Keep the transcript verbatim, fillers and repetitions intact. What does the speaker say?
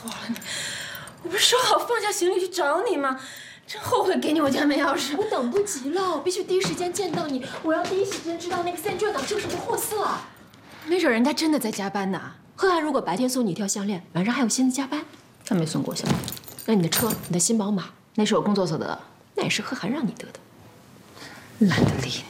说了你，我不是说好放下行李去找你吗？真后悔给你我家门钥匙。 我等不及了，我必须第一时间见到你，我要第一时间知道那个三卷党是个什么货色。 没准人家真的在加班呢。 贺涵如果白天送你一条项链，晚上还有心思加班。 他没送过项链。 那你的车，你的新宝马， 那是我工作所得， 那也是贺涵让你得的。 懒得理你。